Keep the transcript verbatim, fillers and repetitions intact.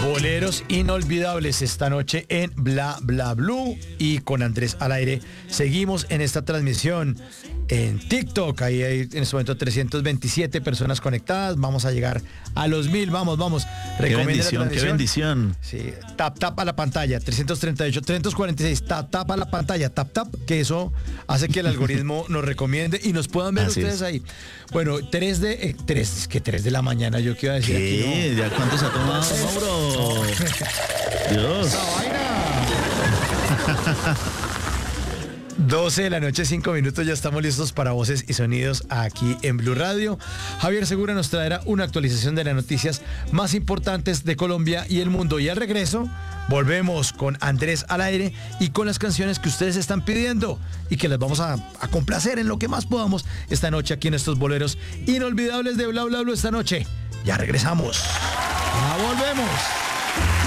Boleros inolvidables esta noche en Bla Bla Blue y con Andrés al aire. Seguimos en esta transmisión en TikTok. Ahí hay en este momento trescientas veintisiete personas conectadas. Vamos a llegar a los mil. Vamos, vamos. Qué bendición, qué bendición. Sí, tap, tap a la pantalla. trescientos treinta y ocho, trescientos cuarenta y seis. Tap, tap a la pantalla. Tap, tap. Que eso hace que el algoritmo nos recomiende y nos puedan ver Así ustedes es. ahí. Bueno, tres de... Eh, tres, es que tres de la mañana yo quiero decir aquí, ¿Qué? ¿no? ¿Ya cuánto se ha tomado, Mauro? Dios. ¡Esa vaina! doce de la noche, cinco minutos, ya estamos listos para voces y sonidos aquí en Blue Radio. Javier Segura nos traerá una actualización de las noticias más importantes de Colombia y el mundo. Y al regreso, volvemos con Andrés al aire y con las canciones que ustedes están pidiendo y que las vamos a, a complacer en lo que más podamos esta noche aquí en estos boleros inolvidables de Bla Bla Bla esta noche. Ya regresamos. Ya volvemos.